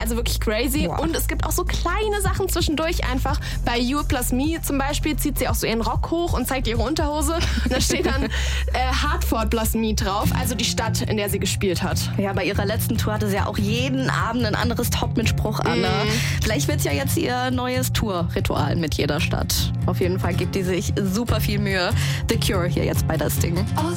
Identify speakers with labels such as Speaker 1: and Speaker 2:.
Speaker 1: Also wirklich crazy.
Speaker 2: Wow.
Speaker 1: Und es gibt auch so kleine Sachen zwischendurch einfach. Bei You Plus Me zum Beispiel zieht sie auch so ihren Rock hoch und zeigt ihre Unterhose. Und da steht dann Hartford Plus Me drauf, also die Stadt, in der sie gespielt hat.
Speaker 2: Ja, bei ihrer letzten Tour hatte sie ja auch jeden Abend ein anderes Top mit Spruch an. Ne? Vielleicht wird es ja jetzt ihr neues Tour-Ritual mit jeder Stadt. Auf jeden Fall gibt die sich super viel Mühe. The Cure hier jetzt bei das Ding.
Speaker 1: Oh,